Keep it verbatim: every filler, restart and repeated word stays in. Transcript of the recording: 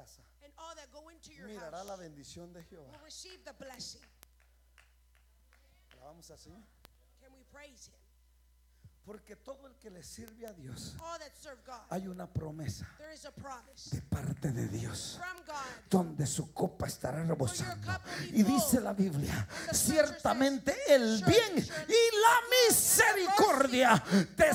casa and all that go into your mirará house la bendición de Jehová. will receive the blessing. Alabamos al Señor. Can we praise him? Porque todo el que le sirve a Dios, All that serve God, hay una promesa there is a promise de parte de Dios, from God. donde su copa estará rebosando. cup will be Y full. dice la Biblia, And the scripture ciertamente says, el surely, bien surely, y la misericordia te